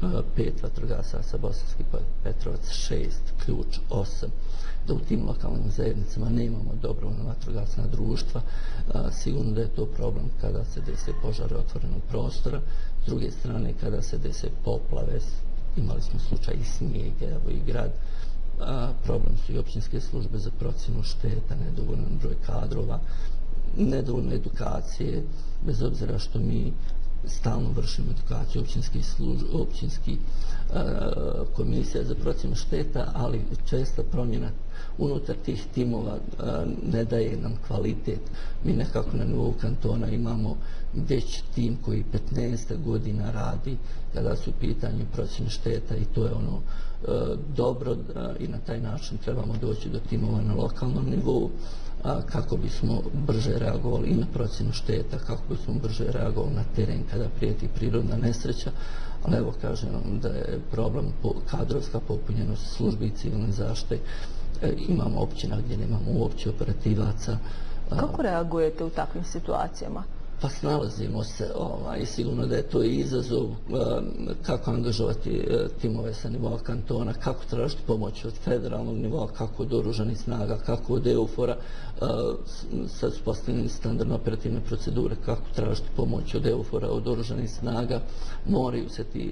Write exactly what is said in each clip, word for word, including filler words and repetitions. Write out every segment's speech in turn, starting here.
pet vatrogasaca, Bosanski Petrovac šest, Ključ osam, da u tim lokalnim zajednicama nemamo dobrovoljna vatrogasna društva. Sigurno da je to problem kada se dese požare otvorenog prostora. S druge strane, kada se dese poplave, imali smo slučaj i snijega, evo i grad, a, problem su i općinske službe za procjenu šteta, nedovoljan broj kadrova, nedovoljno edukacije, bez obzira što mi stalno vršimo edukaciju općinskih služb, općinskih komisija za procjenu šteta, ali česta promjena unutar tih timova a, ne daje nam kvalitet. Mi nekako na nivou kantona imamo već tim koji petnaest godina radi kada su u pitanju procjene šteta i to je ono a, dobro a, i na taj način trebamo doći do timova na lokalnom nivou a, kako bismo brže reagovali i na procjenu šteta, kako bismo brže reagovali na teren kada prijeti prirodna nesreća. Ali evo kažem vam da je problem kadrovska popunjenost službi civilne zaštite. E, imamo općina gdje nemamo uopće operativaca. Kako reagujete u takvim situacijama? Pa snalazimo se ovaj, i sigurno da je to izazov kako angažovati timove sa nivoa kantona, kako tražiti pomoć od federalnog nivoa, kako od oružanih snaga, kako od EUFOR-a, sad su postavljeni standardne operativne procedure, kako tražiti pomoć od EUFOR-a, od oružanih snaga, moraju se ti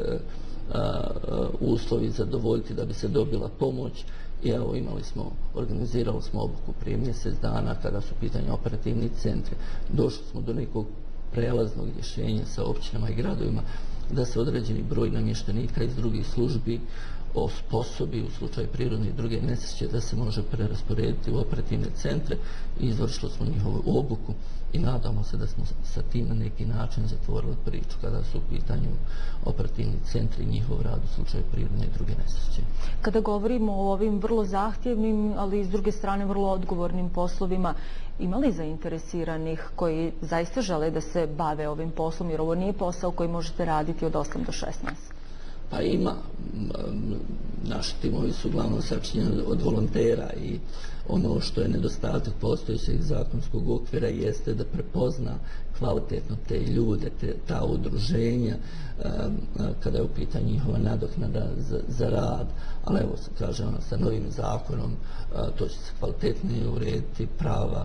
uslovi zadovoljiti da bi se dobila pomoć. I evo imali smo, organizirali smo obuku prije mjesec dana kada su pitanje operativni centri. Došli smo do nekog prelaznog rješenja sa općinama i gradovima da se određeni broj namještenika iz drugih službi osposobi u slučaju prirodne i druge nesreće da se može prerasporediti u operativne centre i izvršili smo njihovu obuku i nadamo se da smo sa tim na neki način zatvorili priču kada su u pitanju operativni centri i njihov rad u slučaju prirodne i druge nesreće. Kada govorimo o ovim vrlo zahtjevnim, ali i s druge strane vrlo odgovornim poslovima, ima li zainteresiranih koji zaista žele da se bave ovim poslom, jer ovo nije posao koji možete raditi od osam do šesnaest? Pa ima. Naši timovi su uglavnom sačinjeni od volontera i ono što je nedostatak postojećeg zakonskog okvira jeste da prepozna kvalitetno te ljude, te, ta udruženja kada je u pitanju njihova nadoknada za, za rad, ali evo se kaže ono, sa novim zakonom to će se kvalitetnije urediti prava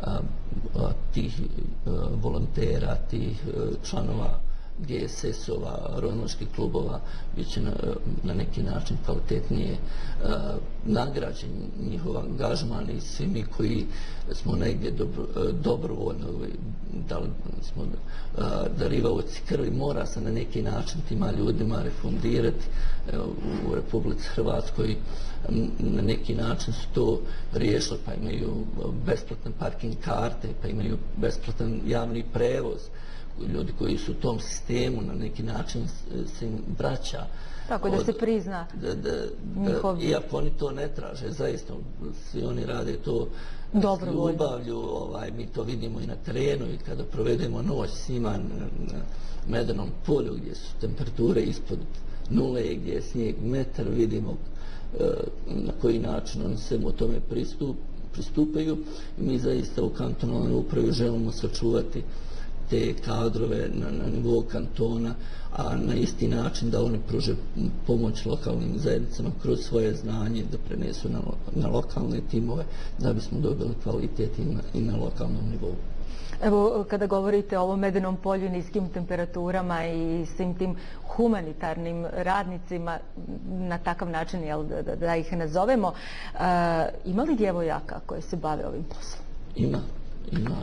tih volontera, tih članova G S S-ova, ronilačkih klubova, bit će na, na neki način kvalitetnije uh, nagrađen njihov angažman i svi mi koji smo negdje dobro, uh, dobrovoljno da li smo uh, darivaoci krvi, mora se na neki način tima ljudima refundirati. Evo, u Republici Hrvatskoj na neki način su to riješili, pa imaju besplatne parking karte, pa imaju besplatan javni prevoz. Ljudi koji su u tom sistemu na neki način se im vraća. Tako da od, se prizna da, da, da, njihov... Iako oni to ne traže, zaista svi oni rade to s ljubavlju, ovaj, mi to vidimo i na terenu i kada provedemo noć s njima na, na Medenom polju gdje su temperature ispod nule, gdje je snijeg metar, vidimo uh, na koji način oni se u tome pristup, pristupaju. Mi zaista u kantonalnoj upravi želimo sačuvati te kadrove na, na nivou kantona, a na isti način da oni pruže pomoć lokalnim zajednicama kroz svoje znanje, da prenesu na, na lokalne timove, da bismo dobili kvalitet i na, i na lokalnom nivou. Evo, kada govorite o ovom Medenom polju, niskim temperaturama i svim tim humanitarnim radnicima, na takav način, jel, da, da ih nazovemo, uh, ima li djevojaka koje se bave ovim poslom? Ima, ima.